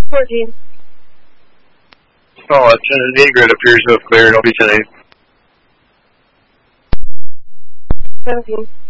14. Oh, Lieutenant Egret appears to have cleared. I'll be today. 17.